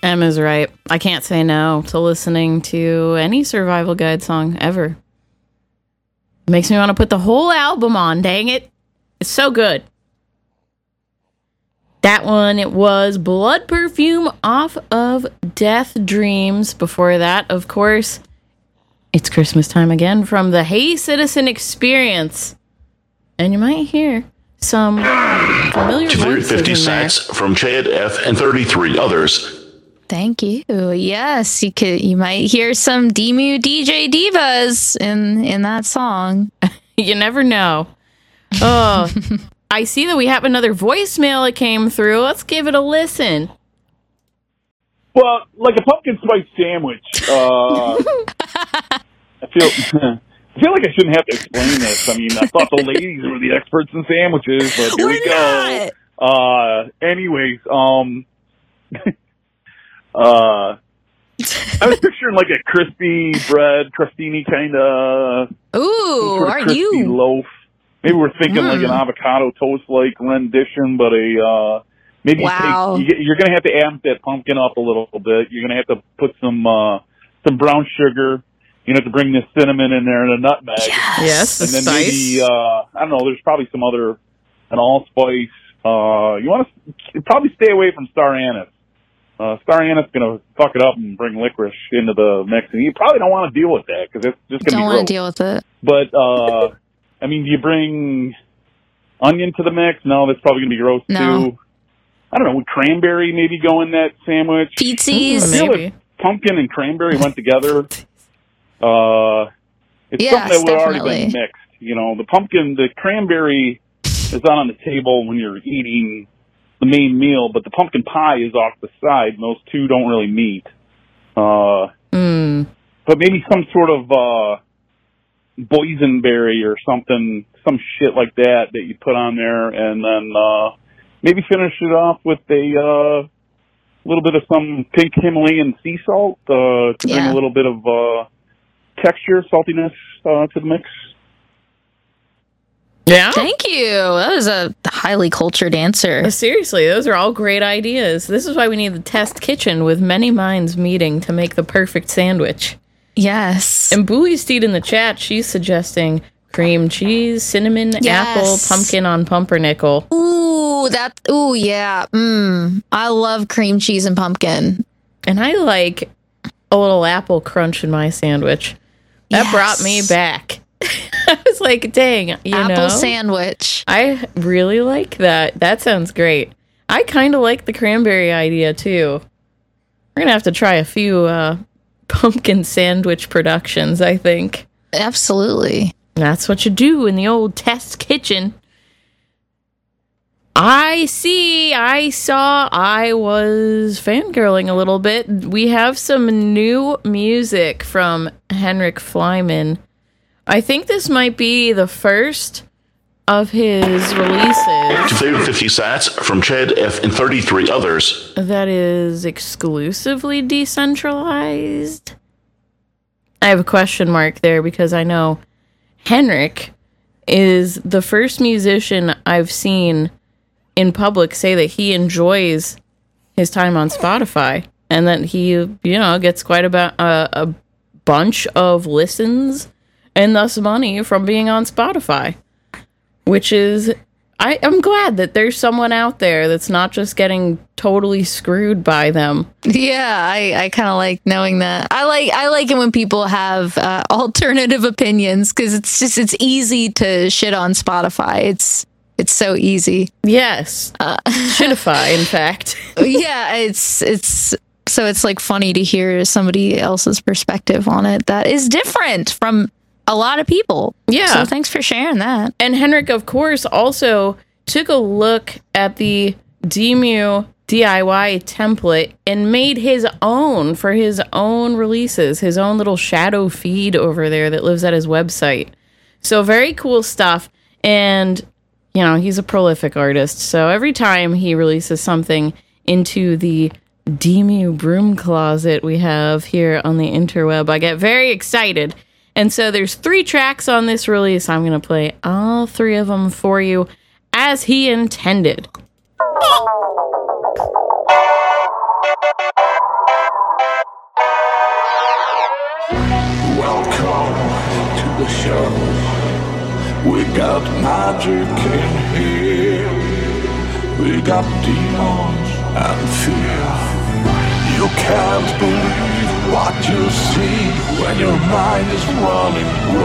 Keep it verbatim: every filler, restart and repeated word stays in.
Emma's right. I can't say no to listening to any Survival Guide song ever. Makes me want to put the whole album on, dang it. It's so good. That one, it was Blood Perfume off of Death Dreams. Before that, of course, It's Christmas Time Again from the Hey Citizen Experience. And you might hear some familiar voices fifty in sats there. from Chad F. and thirty-three others. Thank you. Yes, you could. You might hear some Demu D J Divas in in that song. You never know. Oh, I see that we have another voicemail that came through. Let's give it a listen. Well, like a pumpkin spice sandwich. Uh, I feel I feel like I shouldn't have to explain this. I mean, I thought the ladies were the experts in sandwiches, but here We're we go. Uh, anyways, um, uh, I was picturing like a crispy bread, crostini kind of. Ooh, sort of are crispy you? loaf? Maybe we're thinking Mm. like an avocado toast-like rendition, but a uh, maybe Wow. you take, you, you're going to have to amp that pumpkin up a little bit. You're going to have to put some uh, some brown sugar. You have to bring the cinnamon in there and a nutmeg. Yes. Yes, the And then spice. maybe, uh, I don't know, there's probably some other, an allspice. Uh, you want to probably stay away from star anise. Uh, star anise is going to fuck it up and bring licorice into the mix. And you probably don't want to deal with that because it's just going to be Don't gross. want to deal with it. But, uh, I mean, do you bring onion to the mix? No, that's probably going to be gross No. too. I don't know, would cranberry maybe go in that sandwich? Feetsies. I feel Maybe. if pumpkin and cranberry went together, uh, it's Yes, something that would already definitely. been mixed. You know, the pumpkin, the cranberry is not on the table when you're eating the main meal, but the pumpkin pie is off the side, and those two don't really meet. Uh, Mm. but maybe some sort of uh, boysenberry or something, some shit like that that you put on there, and then uh, maybe finish it off with a uh, little bit of some pink Himalayan sea salt uh, to bring Yeah. a little bit of uh, texture, saltiness uh, to the mix. Yeah? Thank you. That was a highly cultured answer. Seriously, those are all great ideas. This is why we need the test kitchen with many minds meeting to make the perfect sandwich. Yes. And Booley Steed in the chat, she's suggesting cream cheese, cinnamon, Yes. apple, pumpkin on pumpernickel. Ooh, that. Ooh, yeah. Mmm. I love cream cheese and pumpkin. And I like a little apple crunch in my sandwich. That Yes. brought me back. I was like, dang, you Apple know. sandwich. I really like that. That sounds great. I kind of like the cranberry idea, too. We're going to have to try a few uh, pumpkin sandwich productions, I think. Absolutely. That's what you do in the old test kitchen. I see, I saw, I was fangirling a little bit. We have some new music from Henrik Flyman. I think this might be the first of his releases fifty sats from Chad F. and thirty-three others. that is exclusively decentralized. I have a question mark there because I know Henrik is the first musician I've seen in public say that he enjoys his time on Spotify and that he, you know, gets quite about a, a bunch of listens and thus money from being on Spotify, which is, I, I'm glad that there's someone out there that's not just getting totally screwed by them. Yeah, I, I kind of like knowing that. I like I like it when people have uh, alternative opinions because it's just it's easy to shit on Spotify. It's it's so easy. Yes. Uh, Shitify, in fact. Yeah, it's it's so it's like funny to hear somebody else's perspective on it that is different from a lot of people. Yeah. So thanks for sharing that. And Henrik, of course, also took a look at the Demu D I Y template and made his own for his own releases, his own little shadow feed over there that lives at his website. So very cool stuff. And, you know, he's a prolific artist. So every time he releases something into the Demu broom closet we have here on the interweb, I get very excited. And so there's three tracks on this release. I'm going to play all three of them for you as he intended. the show. We got magic in here. We got demons and fear. You can't believe what you see when your mind is running